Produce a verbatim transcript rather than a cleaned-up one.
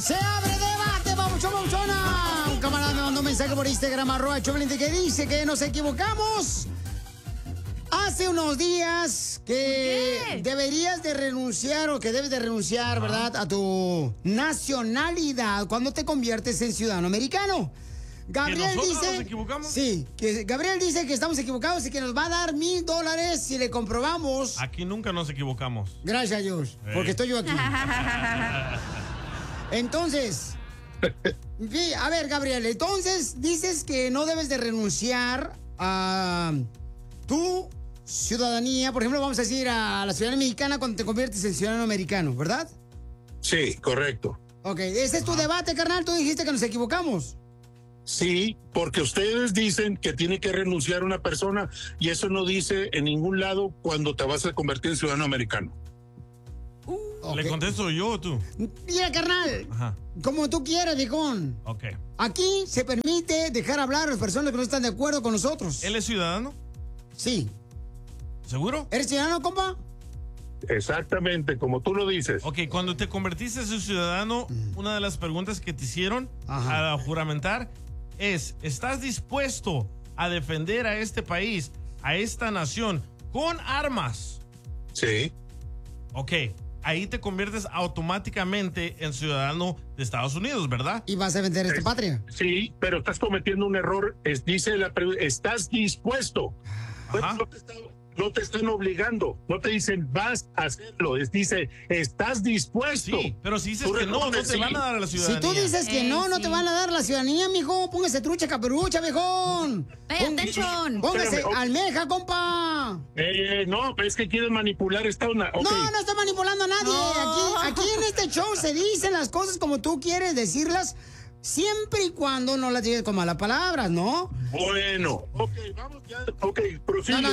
Se abre debate, babuchón, babuchona. Un camarada me mandó un mensaje por Instagram, arroba Choplin, que dice que nos equivocamos hace unos días, que deberías de renunciar o que debes de renunciar, ¿Ah? ¿verdad?, a tu nacionalidad cuando te conviertes en ciudadano americano. Gabriel ¿Que dice... nos equivocamos? Sí, que Gabriel dice que estamos equivocados y que nos va a dar mil dólares si le comprobamos. Aquí nunca nos equivocamos. Gracias a Dios, Eh. porque estoy yo aquí. Entonces, sí, a ver, Gabriel, entonces dices que no debes de renunciar a tu ciudadanía. Por ejemplo, vamos a decir a la ciudadanía mexicana cuando te conviertes en ciudadano americano, ¿verdad? Sí, correcto. Ok, ese es tu debate, carnal. Tú dijiste que nos equivocamos. Sí, porque ustedes dicen que tiene que renunciar una persona y eso no dice en ningún lado cuando te vas a convertir en ciudadano americano. Uh, okay. ¿Le contesto yo o tú? Mira, carnal, Ajá. como tú quieras, viejón. Ok. Aquí se permite dejar hablar a las personas que no están de acuerdo con nosotros. ¿Él es ciudadano? Sí. ¿Seguro? ¿Eres ciudadano, compa? Exactamente, como tú lo dices. Ok, cuando te convertiste en ciudadano, una de las preguntas que te hicieron Ajá. a juramentar es, ¿estás dispuesto a defender a este país, a esta nación, con armas? Sí. Ok, ahí te conviertes automáticamente en ciudadano de Estados Unidos, ¿verdad? Y vas a defender esta Es- patria. Sí, pero estás cometiendo un error. Es, dice la pregunta, ¿estás dispuesto? Pues Ajá. no, te están, no te están obligando, no te dicen vas a hacerlo, es, dice, ¿estás dispuesto? Sí, pero si dices Tú que no, no respondes te sí. van a dar la Si ciudadanía. tú dices que Eh, no, no sí. te van a dar la ciudadanía, mijo, póngase trucha caperucha, viejón. Pay Pon- attention. Póngase Espérame, ok. almeja, compa. Eh, no, pero es que quieren manipular esta una. ok. No, no estoy manipulando a nadie. No. Aquí, aquí en este show se dicen las cosas como tú quieres decirlas, siempre y cuando no las digas con malas palabras, ¿no? Bueno, ok, vamos ya. Ok, prosigue. No, no,